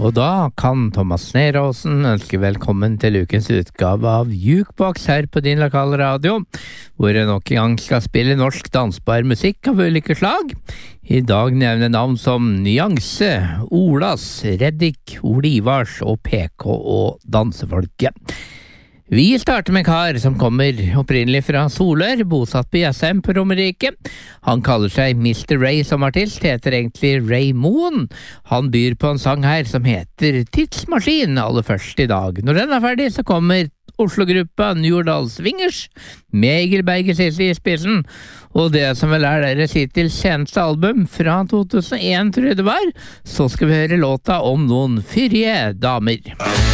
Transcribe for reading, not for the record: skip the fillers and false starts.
Og da kan Thomas Neråsen ønske velkommen til ukens utgave av Jukebox her på din lokale radio, hvor jeg nok en gang skal spille norsk dansbar musikk av ulike slag. I dag nevner navn som Nyanse, Olas, Reddik, Ole Ivars og PK og Dansefolket. Vi starter med en kar som kommer opprinnelig fra Solør, bosatt på Jessheim på Romerike. Han kaller seg Mr. Ray som artist, heter egentlig Ray Moen. Han byr på en sang her som heter Tidsmaskin aller først i dag. Når den er ferdig, så kommer Oslo-gruppa Njordal Swingers med Egil Berger Sisli i spissen. Og det som vel er deres hittil kjente album fra 2001, tror jeg det var, så skal vi høre låta om noen fyrige damer.